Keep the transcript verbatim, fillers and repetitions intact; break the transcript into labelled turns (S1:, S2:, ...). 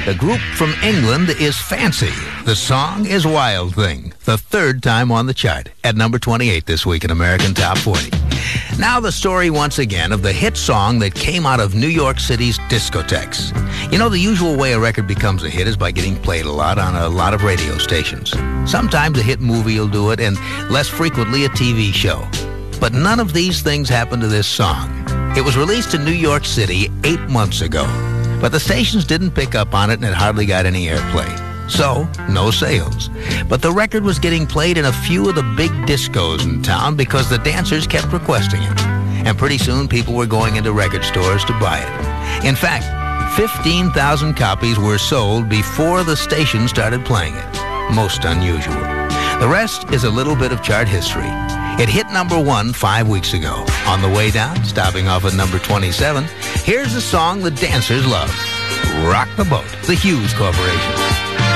S1: The group from England is Fancy. The song is Wild Thing, the third time on the chart, at number twenty-eight this week in American Top forty. Now the story once again of the hit song that came out of New York City's discotheques. You know, the usual way a record becomes a hit is by getting played a lot on a lot of radio stations. Sometimes a hit movie will do it, and less frequently a T V show. But none of these things happened to this song. It was released in New York City eight months ago, but the stations didn't pick up on it and it hardly got any airplay. So, no sales. But the record was getting played in a few of the big discos in town because the dancers kept requesting it. And pretty soon people were going into record stores to buy it. In fact, fifteen thousand copies were sold before the station started playing it. Most unusual. The rest is a little bit of chart history. It hit number one five weeks ago. On the way down, stopping off at number twenty-seven, here's the song the dancers love. Rock the Boat, the Hughes Corporation.